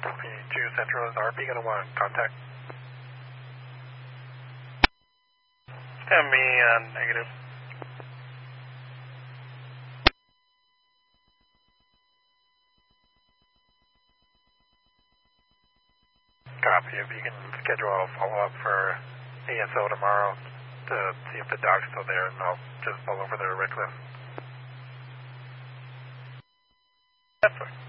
2 Central, is RP going to want contact? Me, negative. Copy. If you can schedule a follow-up for ASO tomorrow to see if the doc's still there, and I'll just pull over there to Rickliff. That's fine.